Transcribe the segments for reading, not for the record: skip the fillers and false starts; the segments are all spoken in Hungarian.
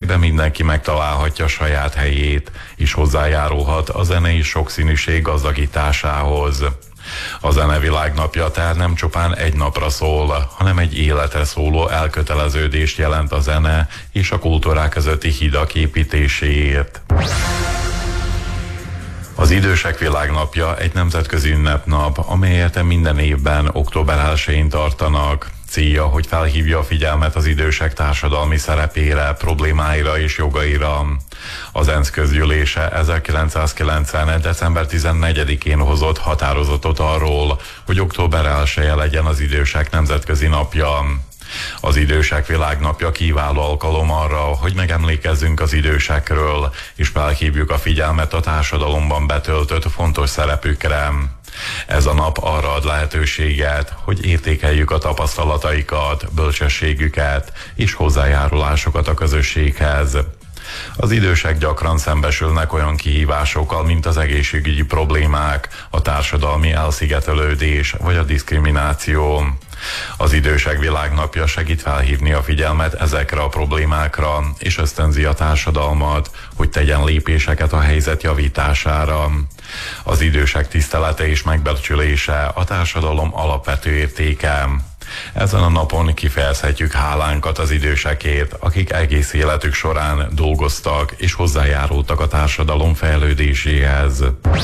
amelyben mindenki megtalálhatja saját helyét, és hozzájárulhat a zenei sokszínűség gazdagításához. A Zene Világnapja tehát nem csupán egy napra szól, hanem egy életre szóló elköteleződést jelent a zene és a kultúrák közötti hidak építéséért. Az Idősek Világnapja egy nemzetközi ünnepnap, amelyet minden évben október 1-én tartanak. Célja, hogy felhívja a figyelmet az idősek társadalmi szerepére, problémáira és jogaira. Az ENSZ közgyűlése 1990. december 14-én hozott határozatot arról, hogy október 1-e legyen az Idősek Nemzetközi Napja. Az Idősek Világnapja kiváló alkalom arra, hogy megemlékezzünk az idősekről, és felhívjuk a figyelmet a társadalomban betöltött fontos szerepükre. Ez a nap arra ad lehetőséget, hogy értékeljük a tapasztalataikat, bölcsességüket és hozzájárulásokat a közösséghez. Az idősek gyakran szembesülnek olyan kihívásokkal, mint az egészségügyi problémák, a társadalmi elszigetelődés vagy a diszkrimináció. Az Idősek Világnapja segít felhívni a figyelmet ezekre a problémákra, és ösztönzi a társadalmat, hogy tegyen lépéseket a helyzet javítására. Az idősek tisztelete és megbecsülése a társadalom alapvető értéke. Ezen a napon kifejezhetjük hálánkat az idősekért, akik egész életük során dolgoztak és hozzájárultak a társadalom fejlődéséhez.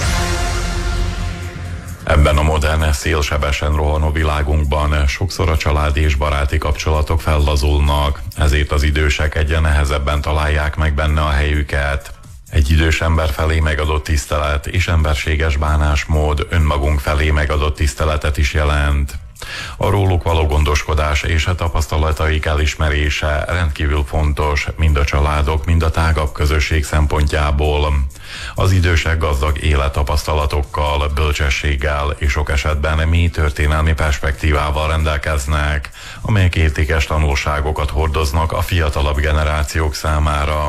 Ebben a modern, szélsebesen rohanó világunkban sokszor a családi és baráti kapcsolatok fellazulnak, ezért az idősek egyre nehezebben találják meg benne a helyüket. Egy idős ember felé megadott tisztelet és emberséges bánásmód önmagunk felé megadott tiszteletet is jelent. A róluk való gondoskodás és a tapasztalataik elismerése rendkívül fontos, mind a családok, mind a tágabb közösség szempontjából. Az idősek gazdag élettapasztalatokkal, bölcsességgel és sok esetben mély történelmi perspektívával rendelkeznek, amelyek értékes tanulságokat hordoznak a fiatalabb generációk számára.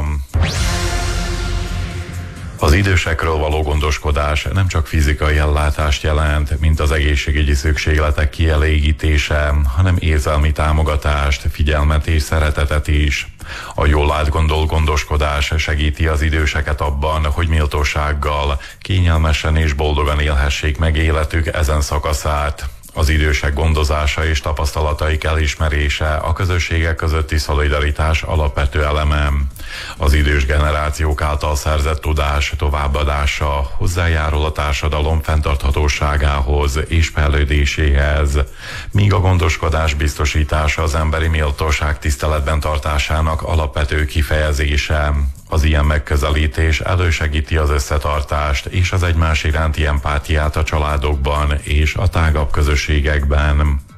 Az idősekről való gondoskodás nem csak fizikai ellátást jelent, mint az egészségügyi szükségletek kielégítése, hanem érzelmi támogatást, figyelmet és szeretetet is. A jól átgondolt gondoskodás segíti az időseket abban, hogy méltósággal, kényelmesen és boldogan élhessék meg életük ezen szakaszát. Az idősek gondozása és tapasztalataik elismerése a közösségek közötti szolidaritás alapvető eleme. Az idős generációk által szerzett tudás továbbadása hozzájárul a társadalom fenntarthatóságához és fejlődéséhez, míg a gondoskodás biztosítása az emberi méltóság tiszteletben tartásának alapvető kifejezése. Az ilyen megközelítés elősegíti az összetartást és az egymás iránti empátiát a családokban és a tágabb közösségekben.